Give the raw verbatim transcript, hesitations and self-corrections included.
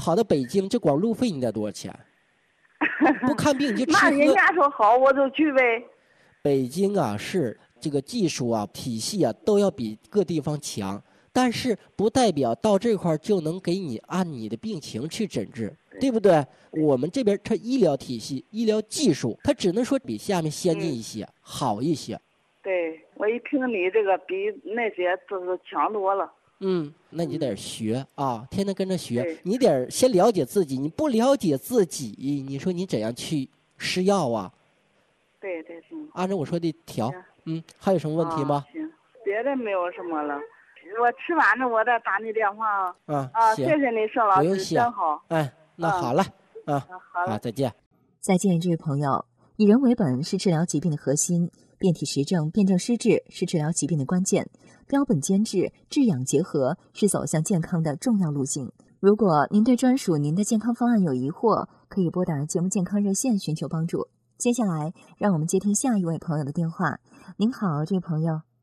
跑到北京，这光路费你得多少钱？不看病你就吃喝。 那人家说好，我就去呗。 北京啊，是这个技术啊、体系啊，都要比各地方强，但是不代表到这块儿就能给你按你的病情去诊治，对不对？我们这边它医疗体系、医疗技术，它只能说比下面先进一些，嗯、好一些。 对，我一听你这个比那些都是强多了。 嗯，那你得学啊，天天跟着学。你得先了解自己，你不了解自己，你说你怎样去吃药啊？ 对对行。 按照我说的调。嗯，还有什么问题吗？ 啊、行，别的没有什么了。我吃完了，我再打你电话啊。 啊啊，谢谢你，盛老师，真好。 哎，那好了、嗯、啊， 好了， 再见。 再见，这位朋友。以人为本是治疗疾病的核心，辩体实证、辩证施治是治疗疾病的关键，标本兼治、治养结合是走向健康的重要路径。如果您对专属您的健康方案有疑惑，可以拨打节目健康热线寻求帮助。接下来，让我们接听下一位朋友的电话。您好，这位朋友。